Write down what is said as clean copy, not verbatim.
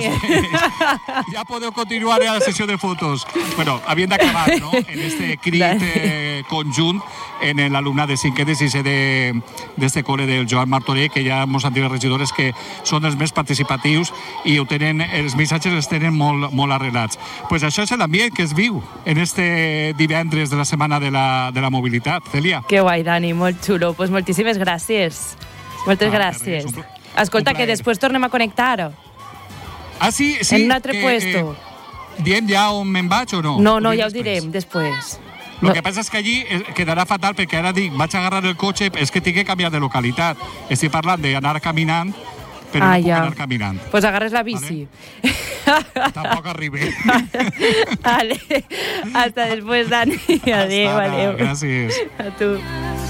Ja podeu continuar a la sessió de fotos. Bueno, havien d'acabar, no?, en este crit conjunt en l'alumnat de 5è de 6è d'este col·le del Joan Martorell, que hi ha molts antics regidors que són els més participatius i ho tenen, els missatges els tenen molt arreglats. Pues això és l'ambient que es viu en este divendres de la setmana de la mobilitat. Cèlia. Que guai, Dani, molt xulo. Pues moltíssimes gràcies. Moltes gràcies. Escolta, que després tornem a connectar. Ah, sí? En un altre puesto. Diem ja on me'n vaig o no? No, ja ho direm després. Lo que passa és que allí quedarà fatal perquè ara dic, vaig a agarrar el cotxe, és que tinc que canviar de localitat. Estic parlant d'anar caminant, però no puc anar caminant. Pues agarres la bici. Vale? Tampoc arribé. Vale. Hasta después, Dani. Adéu, adéu. Gràcies. A tu.